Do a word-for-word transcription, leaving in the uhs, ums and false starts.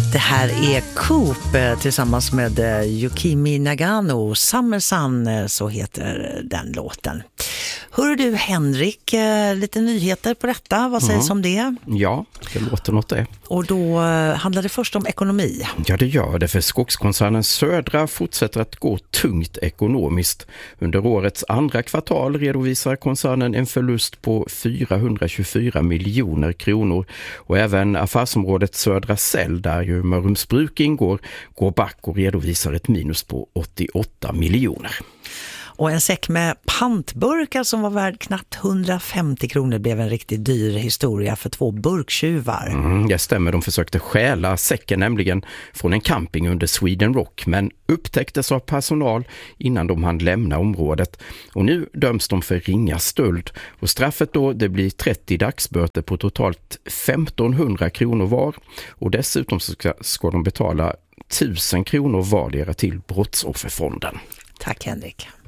Det här är Coop eh, tillsammans med eh, Yukimi Nagano. Summer Sun, eh, så heter den låten. Hör du Henrik, eh, lite nyheter på detta. Vad sägs Mm. om det? Ja, det låter något det. Och då eh, handlar det först om ekonomi. Ja, det gör det, för skogskoncernen Södra fortsätter att gå tungt ekonomiskt. Under årets andra kvartal redovisar koncernen en förlust på fyrahundratjugofyra miljoner kronor. Och även affärsområdet Södra Cell, där ju Mörrums Bruk ingår, går back och redovisar ett minus på åttioåtta miljoner. Och en säck med pantburkar som var värd knappt hundrafemtio kronor blev en riktigt dyr historia för två burktjuvar. Mm, det stämmer, de försökte stjäla säcken nämligen från en camping under Sweden Rock, men upptäcktes av personal innan de hann lämna området. Och nu döms de för ringa stöld. Och straffet då, det blir trettio dagsböter på totalt femtonhundra kronor var. Och dessutom så ska, ska de betala tusen kronor vardera till Brottsofferfonden. Tack Henrik.